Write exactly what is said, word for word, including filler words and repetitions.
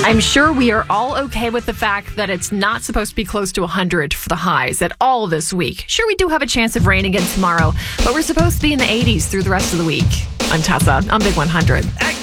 I'm sure we are all okay with the fact that it's not supposed to be close to one hundred for the highs at all this week. Sure, we do have a chance of rain again tomorrow, but we're supposed to be in the eighties through the rest of the week. I'm Tessa. I'm Big one hundred.